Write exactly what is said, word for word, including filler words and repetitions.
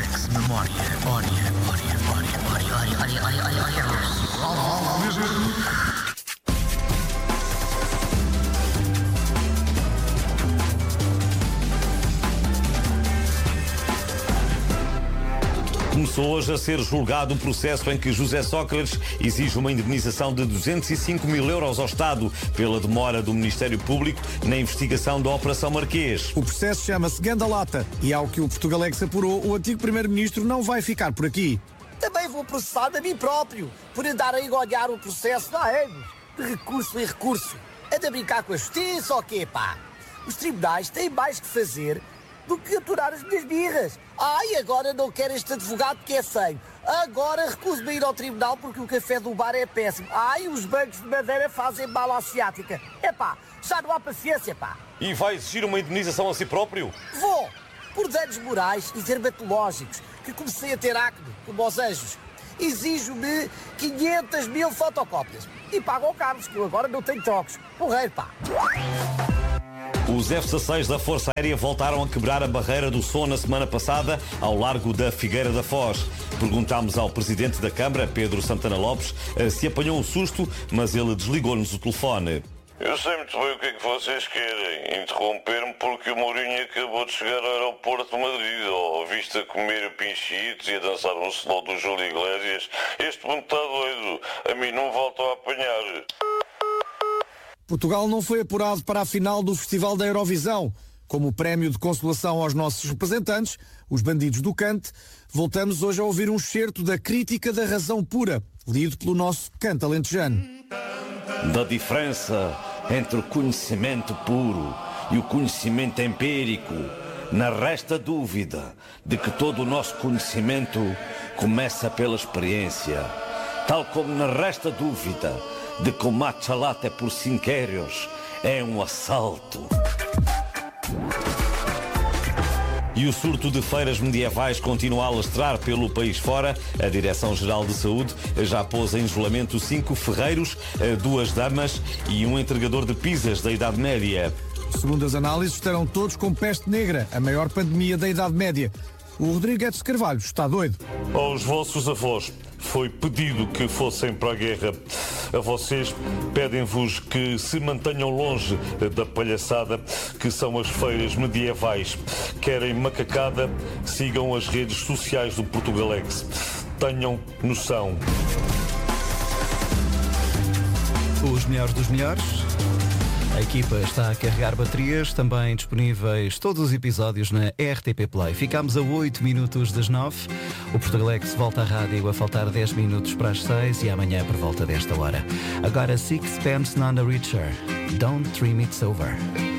Portugalex Memória. Ória, ória, ória, ória, ória, ória, ória, ória, ória. Começou hoje a ser julgado o processo em que José Sócrates exige uma indemnização de duzentos e cinco mil euros ao Estado pela demora do Ministério Público na investigação da Operação Marquês. O processo chama-se Gandalata e, ao que o Portugalex apurou, o antigo primeiro-ministro não vai ficar por aqui. Também vou processar a mim próprio por andar a enganar o processo há anos, de recurso em recurso. Anda a brincar com a justiça ou quê, pá? Os tribunais têm mais que fazer do que aturar as minhas birras. Ai, agora não quero este advogado que é feio. Agora recuso-me a ir ao tribunal porque o café do bar é péssimo. Ai, os bancos de madeira fazem mal à ciática. É pá, já não há paciência, pá. E vai exigir uma indemnização a si próprio? Vou, por danos morais e dermatológicos, que comecei a ter acne, como aos anjos. Exijo-me quinhentas mil fotocópias. E pago ao Carlos, que eu agora não tenho trocos. Porreiro, pá. Os F dezasseis da Força Aérea voltaram a quebrar a barreira do som na semana passada ao largo da Figueira da Foz. Perguntámos ao presidente da Câmara, Pedro Santana Lopes, se apanhou um susto, mas ele desligou-nos o telefone. Eu sei muito bem o que é que vocês querem. Interromper-me porque o Mourinho acabou de chegar ao aeroporto de Madrid, ao visto a comer pinchitos e a dançar um slow do Júlio Iglesias. Este mundo está doido. A mim não voltam a apanhar. Portugal não foi apurado para a final do Festival da Eurovisão. Como prémio de consolação aos nossos representantes, os bandidos do Cante, voltamos hoje a ouvir um excerto da Crítica da Razão Pura, lido pelo nosso Cante alentejano. Da diferença entre o conhecimento puro e o conhecimento empírico, não resta dúvida de que todo o nosso conhecimento começa pela experiência, tal como não resta dúvida de que o matcha latte por cinco euros é um assalto. E o surto de feiras medievais continua a alastrar pelo país fora. A Direção-Geral de Saúde já pôs em isolamento cinco ferreiros, duas damas e um entregador de pizzas da Idade Média. Segundo as análises, estarão todos com peste negra, a maior pandemia da Idade Média. O Rodrigues de Carvalho está doido. Aos vossos avós foi pedido que fossem para a guerra. A vocês pedem-vos que se mantenham longe da palhaçada que são as feiras medievais. Querem macacada? Sigam as redes sociais do Portugalex. Tenham noção. Os melhores dos melhores. A equipa está a carregar baterias, também disponíveis todos os episódios na R T P Play. Ficámos a oito minutos das nove. O Portugalex volta à rádio a faltar dez minutos para as seis e amanhã por volta desta hora. Agora Sixpence None the Richer. Don't Dream It's Over.